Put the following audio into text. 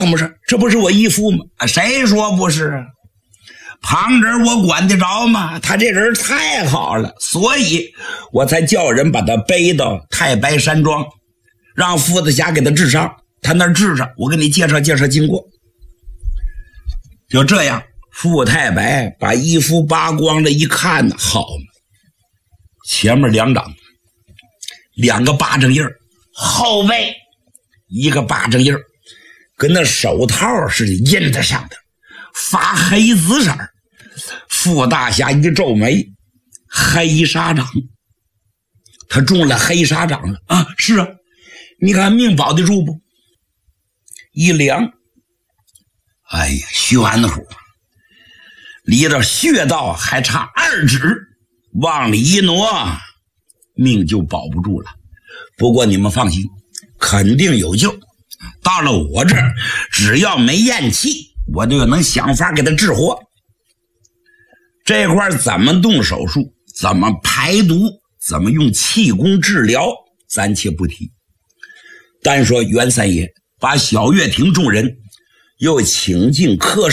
不是？这不是我义父吗？谁说不是啊？旁人我管得着吗？他这人太好了，所以我才叫人把他背到太白山庄，让副子侠给他治伤。他那儿治上，我给你介绍介绍经过。就这样，傅太白把衣服扒光了一看呢，好，前面2掌，2个巴掌印儿，后背1个巴掌印儿，跟那手套似的印在上的，发黑紫色。傅大侠一皱眉，黑沙掌，他中了黑沙掌了啊！是啊，你看命保得住不？一量，哎呀，玄乎，离到穴道还差2指，往里一挪，命就保不住了。不过你们放心，肯定有救。到了我这儿，只要没咽气，我就能想法给他治活。这块怎么动手术，怎么排毒，怎么用气功治疗，暂且不提。单说袁三爷把小月亭众人又请进客